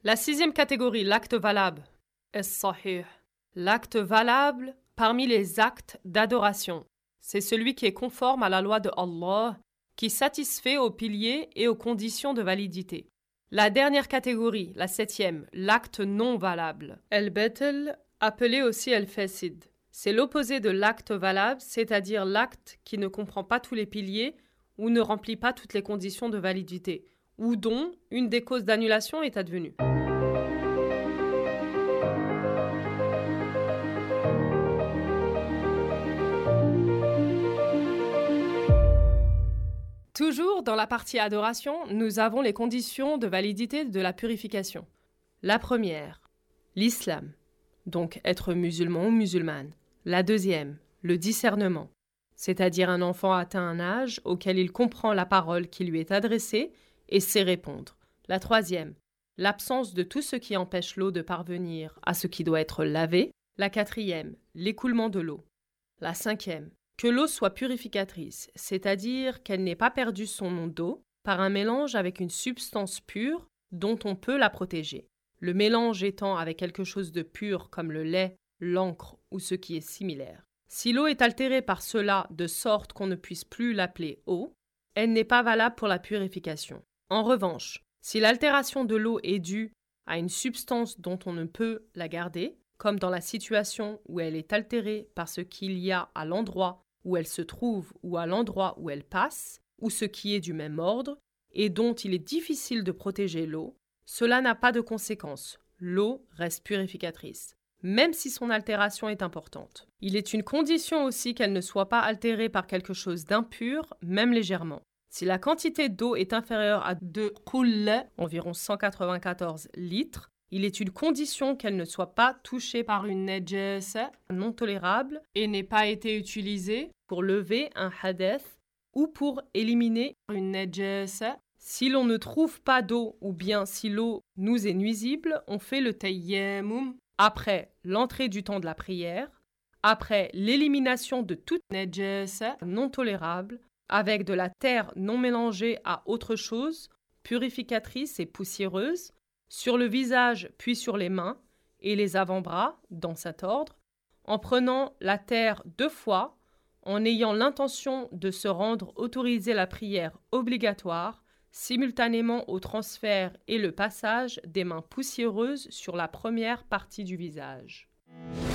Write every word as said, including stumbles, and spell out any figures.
La sixième catégorie, l'acte valable, as-sahih. L'acte valable parmi les actes d'adoration, c'est celui qui est conforme à la loi de Allah, qui satisfait aux piliers et aux conditions de validité. La dernière catégorie, la septième, l'acte non valable, al-batil, appelé aussi al-fasid. C'est l'opposé de l'acte valable, c'est-à-dire l'acte qui ne comprend pas tous les piliers ou ne remplit pas toutes les conditions de validité, ou dont une des causes d'annulation est advenue. Toujours dans la partie adoration, nous avons les conditions de validité de la purification. La première, l'islam, donc être musulman ou musulmane. La deuxième, le discernement, c'est-à-dire un enfant atteint un âge auquel il comprend la parole qui lui est adressée et sait répondre. La troisième, l'absence de tout ce qui empêche l'eau de parvenir à ce qui doit être lavé. La quatrième, l'écoulement de l'eau. La cinquième, que l'eau soit purificatrice, c'est-à-dire qu'elle n'ait pas perdu son nom d'eau par un mélange avec une substance pure dont on peut la protéger. Le mélange étant avec quelque chose de pur comme le lait, l'encre ou ce qui est similaire. Si l'eau est altérée par cela de sorte qu'on ne puisse plus l'appeler eau, elle n'est pas valable pour la purification. En revanche, si l'altération de l'eau est due à une substance dont on ne peut la garder, comme dans la situation où elle est altérée par ce qu'il y a à l'endroit où elle se trouve ou à l'endroit où elle passe, ou ce qui est du même ordre, et dont il est difficile de protéger l'eau, cela n'a pas de conséquence. L'eau reste purificatrice, même si son altération est importante. Il est une condition aussi qu'elle ne soit pas altérée par quelque chose d'impur, même légèrement. Si la quantité d'eau est inférieure à deux qoull, environ cent quatre-vingt-quatorze litres, il est une condition qu'elle ne soit pas touchée par une najasa non tolérable et n'ait pas été utilisée pour lever un hadith ou pour éliminer une najasa. Si l'on ne trouve pas d'eau ou bien si l'eau nous est nuisible, on fait le tayammum après l'entrée du temps de la prière, après l'élimination de toute najasa non tolérable, avec de la terre non mélangée à autre chose, purificatrice et poussiéreuse, sur le visage puis sur les mains et les avant-bras, dans cet ordre, en prenant la terre deux fois, en ayant l'intention de se rendre autoriser la prière obligatoire, simultanément au transfert et le passage des mains poussiéreuses sur la première partie du visage.